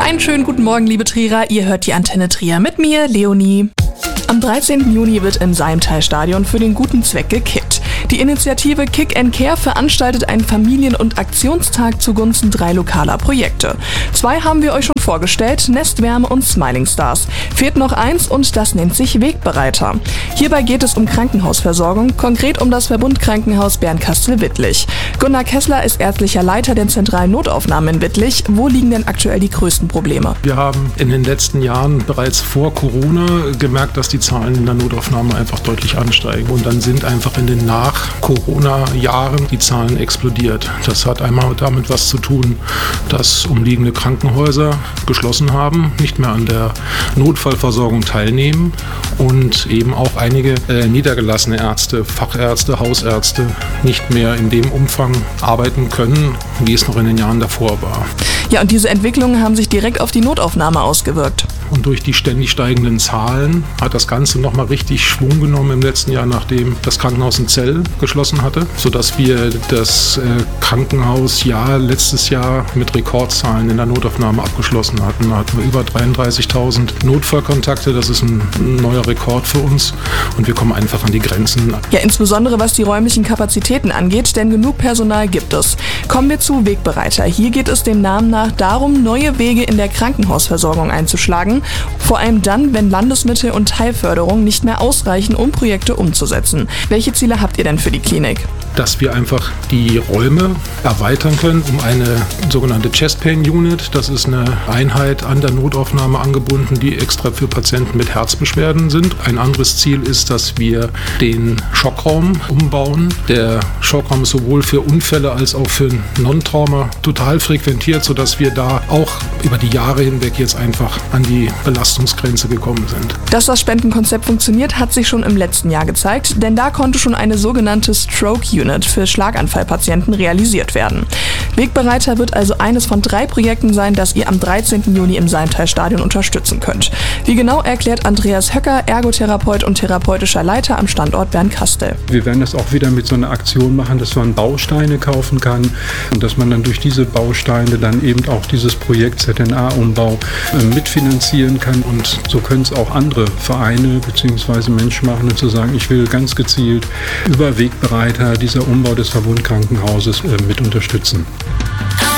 Einen schönen guten Morgen, liebe Trierer. Ihr hört die Antenne Trier mit mir, Leonie. Am 13. Juni wird im Seimtal-Stadion für den guten Zweck gekickt. Die Initiative Kick and Care veranstaltet einen Familien- und Aktionstag zugunsten 3 lokaler Projekte. 2 haben wir euch schon vorgestellt, Nestwärme und Smiling Stars. Fehlt noch eins und das nennt sich Wegbereiter. Hierbei geht es um Krankenhausversorgung, konkret um das Verbundkrankenhaus Bernkastel-Wittlich. Gunnar Kessler ist ärztlicher Leiter der zentralen Notaufnahme in Wittlich. Wo liegen denn aktuell die größten Probleme? Wir haben in den letzten Jahren bereits vor Corona gemerkt, dass die Zahlen in der Notaufnahme einfach deutlich ansteigen. Und dann sind einfach in den Nach-Corona-Jahren die Zahlen explodiert. Das hat einmal damit was zu tun, dass umliegende Krankenhäuser geschlossen haben, nicht mehr an der Notfallversorgung teilnehmen und eben auch einige niedergelassene Ärzte, Fachärzte, Hausärzte nicht mehr in dem Umfang arbeiten können, wie es noch in den Jahren davor war. Ja, und diese Entwicklungen haben sich direkt auf die Notaufnahme ausgewirkt. Und durch die ständig steigenden Zahlen hat das Ganze nochmal richtig Schwung genommen im letzten Jahr, nachdem das Krankenhaus in Zell geschlossen hatte, sodass wir das Krankenhausjahr letztes Jahr mit Rekordzahlen in der Notaufnahme abgeschlossen hatten. Da hatten wir über 33.000 Notfallkontakte, das ist ein neuer Rekord für uns und wir kommen einfach an die Grenzen. Ja, insbesondere was die räumlichen Kapazitäten angeht, denn genug Personal gibt es. Kommen wir zu Wegbereiter. Hier geht es dem Namen nach darum, neue Wege in der Krankenhausversorgung einzuschlagen, vor allem dann, wenn Landesmittel und Teilförderung nicht mehr ausreichen, um Projekte umzusetzen. Welche Ziele habt ihr denn für die Klinik? Dass wir einfach die Räume erweitern können um eine sogenannte Chest Pain Unit. Das ist eine Einheit an der Notaufnahme angebunden, die extra für Patienten mit Herzbeschwerden sind. Ein anderes Ziel ist, dass wir den Schockraum umbauen. Der Schockraum ist sowohl für Unfälle als auch für Non-Trauma total frequentiert, sodass wir da auch über die Jahre hinweg jetzt einfach an die Belastungsgrenze gekommen sind. Dass das Spendenkonzept funktioniert, hat sich schon im letzten Jahr gezeigt, denn da konnte schon eine sogenannte Stroke Unit für Schlaganfallpatienten realisiert werden. Wegbereiter wird also eines von 3 Projekten sein, das ihr am 13. Juni im Seimtal-Stadion unterstützen könnt. Wie genau, erklärt Andreas Höcker, Ergotherapeut und therapeutischer Leiter am Standort Bernkastel. Wir werden das auch wieder mit so einer Aktion machen, dass man Bausteine kaufen kann und dass man dann durch diese Bausteine dann eben auch dieses Projekt ZNA-Umbau mitfinanzieren kann. Und so können es auch andere Vereine bzw. Menschen machen, und zu sagen, ich will ganz gezielt über Wegbereiter dieser Umbau des Verbundkrankenhauses mit unterstützen.